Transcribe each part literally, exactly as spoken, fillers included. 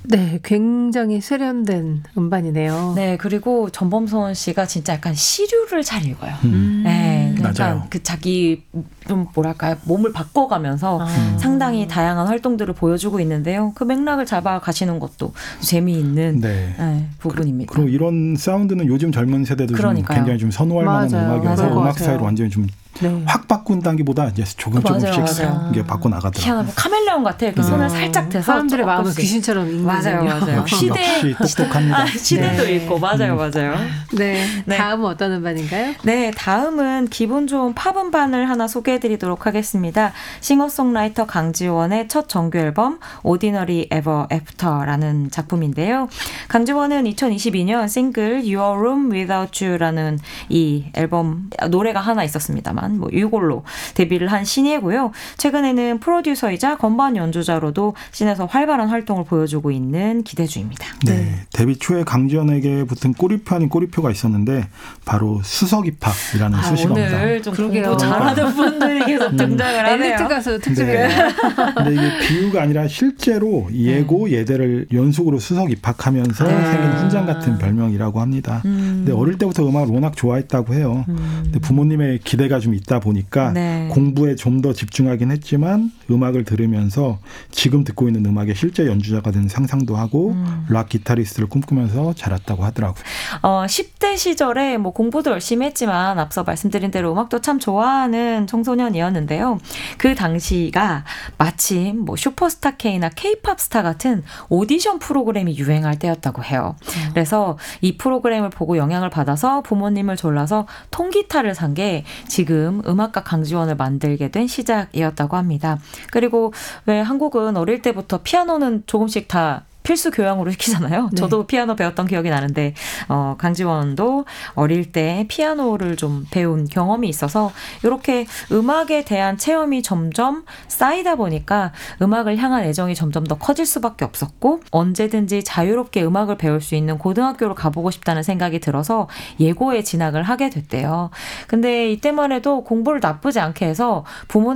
네, 굉장히 세련된 음반이네요. 네, 그리고 전범선 씨가 진짜 약간 시류를 잘 읽어요. 음. 네, 약간 맞아요. 그 자기 좀 뭐랄까요, 몸을 바꿔가면서 아. 상당히 다양한 활동들을 보여주고 있는데요. 그 맥락을 잡아 가시는 것도 재미있는 네. 네, 부분입니다. 그리고 이런 사운드는 요즘 젊은 세대도 좀 굉장히 좀 선호할 맞아요. 만한 음악이어서 맞아요. 음악 스타일을 완전히 좀 확 네. 바꾼다기보다 이제 조금 조금씩 맞아요, 맞아요. 이게 바꿔 나가더라고요. 희한하고 카멜레온 같아. 이렇게 네. 손을 살짝 대서 사람들의 마음을 조금씩. 귀신처럼 읽는 맞아요, 맞아요. 역시, 시대 역시 똑똑합니다. 아, 시대도 네. 있고 맞아요, 맞아요. 네, 네. 다음은 어떤 음반인가요? 네, 다음은 기분 좋은 팝 음반을 하나 소개해드리도록 하겠습니다. 싱어송라이터 강지원의 첫 정규 앨범 Ordinary Ever After라는 작품인데요. 강지원은 이천이십이 년 싱글 Your Room Without You라는 이 앨범 노래가 하나 있었습니다만 뭐 이걸로 데뷔를 한 신예고요. 최근에는 프로듀서이자 건반 연주자로도 씬에서 활발한 활동을 보여주고 있는 기대주입니다. 네, 네. 데뷔 초에 강지원에게 붙은 꼬리표 아닌 꼬리표가 있었는데 바로 수석 입학이라는 아, 수식어입니다. 오늘 좀 그러게요. 공부 잘하는 분들이 계속 등장을 하네요. 엘리트 가수 특집이에요. 네. 근데 이게 비유가 아니라 실제로 예고 예대를 연속으로 수석 입학하면서 네. 생긴 훈장 같은 별명이라고 합니다. 음. 근데 어릴 때부터 음악을 워낙 좋아했다고 해요. 음. 근데 부모님의 기대가 좀 있다 보니까 네. 공부에 좀 더 집중하긴 했지만 음악을 들으면서 지금 듣고 있는 음악의 실제 연주자가 되는 상상도 하고 음. 락 기타리스트를 꿈꾸면서 자랐다고 하더라고요. 어, 십 대 시절에 뭐 공부도 열심히 했지만 앞서 말씀드린 대로 음악도 참 좋아하는 청소년이었는데요. 그 당시가 마침 뭐 슈퍼스타 K나 K-팝 스타 같은 오디션 프로그램이 유행할 때였다고 해요. 음. 그래서 이 프로그램을 보고 영향을 받아서 부모님을 졸라서 통기타를 산 게 지금 음악가 강지원을 만들게 된 시작이었다고 합니다. 그리고 왜 한국은 어릴 때부터 피아노는 조금씩 다 필수 교양으로 시키잖아요. 네. 저도 피아노 배웠던 기억이 나는데 어, 강지원도 어릴 때 피아노를 좀 배운 경험이 있어서 이렇게 음악에 대한 체험이 점점 쌓이다 보니까 음악을 향한 애정이 점점 더 커질 수밖에 없었고 언제든지 자유롭게 음악을 배울 수 있는 고등학교로 가보고 싶다는 생각이 들어서 예고에 진학을 하게 됐대요. 근데 이때만 해도 공부를 나쁘지 않게 해서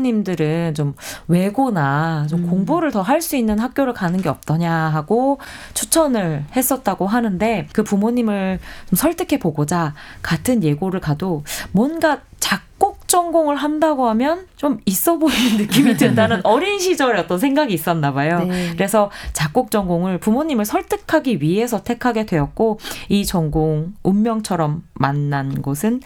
부모님들은 좀 외고나 좀 음. 공부를 더 할 수 있는 학교를 가는 게 없더냐 하고 추천을 했었다고 하는데 그 부모님을 좀 설득해 보고자 같은 예고를 가도 뭔가 작곡 전공을 한다고 하면 좀 있어 보이는 느낌이 든다는 어린 시절의 어떤 생각이 있었나 봐요. 네. 그래서 작곡 전공을 부모님을 설득하기 위해서 택하게 되었고 이 전공 운명처럼 만난 곳은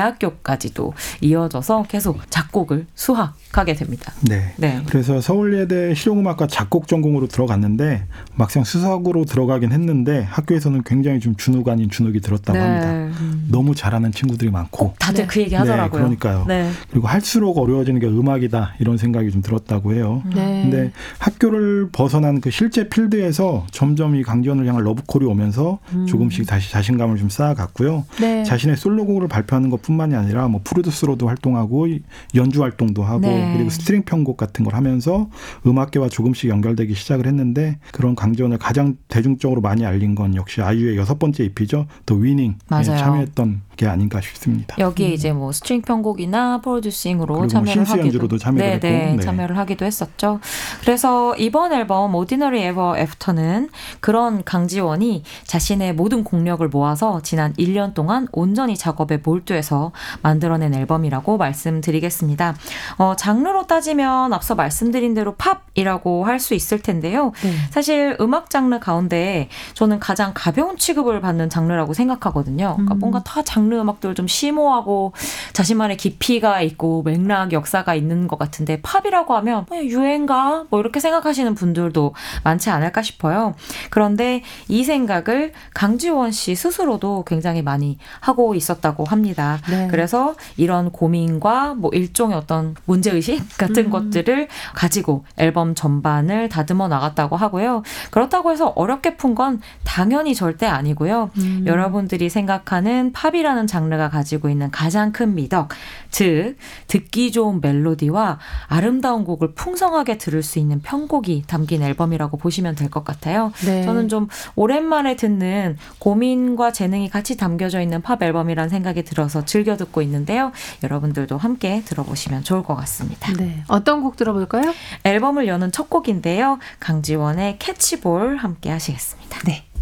대학교까지도 이어져서 계속 작곡을 수학하게 됩니다. 네. 네. 그래서 서울예대 실용음악과 작곡 전공으로 들어갔는데 막상 수석으로 들어가긴 했는데 학교에서는 굉장히 좀 준우가 아닌 준욱이 들었다고 네. 합니다. 음. 너무 잘하는 친구들이 많고. 다들 네. 그 얘기 하더라고요. 네, 그러니까요. 네. 그리고 할수록 어려워지는 게 음악이다 이런 생각이 좀 들었다고 해요. 네. 근데 학교를 벗어난 그 실제 필드에서 점점 이 강지원을 향한 러브콜이 오면서 음. 조금씩 다시 자신감을 좀 쌓아갔고요. 네. 자신의 솔로곡을 발표하는 것뿐만이 아니라 뭐 프로듀서로도 활동하고 연주 활동도 하고 네. 그리고 스트링 편곡 같은 걸 하면서 음악계와 조금씩 연결되기 시작을 했는데 그런 강지원을 가장 대중적으로 많이 알린 건 역시 아이유의 여섯 번째 이피죠. 더 위닝에 맞아요. 참여했던 게 아닌가 싶습니다. 여기에 이제 뭐 스트링 편곡이나 프로듀싱으로 그리고 참여를 뭐 신스 하기도 연주로도 참여를 네, 했고, 네, 네. 참여를 하기도 했었죠. 그래서 이번 앨범 Ordinary Ever After는 그런 강지원이 자신의 모든 공력을 모아서 지난 일 년 동안 온전히 작업에 몰두해서 만들어낸 앨범이라고 말씀드리겠습니다. 어, 장르로 따지면 앞서 말씀드린 대로 팝이라고 할 수 있을 텐데요. 네. 사실 음악 장르 가운데 저는 가장 가벼운 취급을 받는 장르라고 생각하거든요. 그러니까 음. 뭔가 다 장르 음악들 좀 심오하고 자신만의 깊이가 있고 맥락, 역사가 있는 것 같은데 팝이라고 하면 뭐 유행가 뭐 이렇게 생각하시는 분들도 많지 않을까 싶어요. 그런데 이 생각을 강지원 씨 스스로도 굉장히 많이 하고 있었다고 합니다. 네. 그래서 이런 고민과 뭐 일종의 어떤 문제의식 같은 음. 것들을 가지고 앨범 전반을 다듬어 나갔다고 하고요. 그렇다고 해서 어렵게 푼 건 당연히 절대 아니고요. 음. 여러분들이 생각하는 팝이라는 팝이라는 장르가 가지고 있는 가장 큰 미덕, 즉 듣기 좋은 멜로디와 아름다운 곡을 풍성하게 들을 수 있는 편곡이 담긴 앨범이라고 보시면 될 것 같아요. 네. 저는 좀 오랜만에 듣는 고민과 재능이 같이 담겨져 있는 팝 앨범이라는 생각이 들어서 즐겨 듣고 있는데요. 여러분들도 함께 들어보시면 좋을 것 같습니다. 네. 어떤 곡 들어볼까요? 앨범을 여는 첫 곡인데요. 강지원의 캐치볼 함께 하시겠습니다. 네.